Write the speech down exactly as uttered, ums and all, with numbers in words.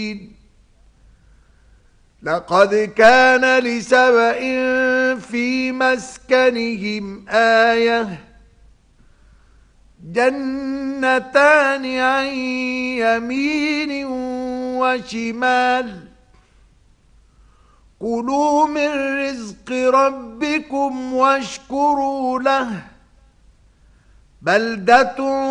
لقد كان لسبإ في مسكنهم آية جنتان عن يمين وشمال كلوا من رزق ربكم واشكروا له بلدة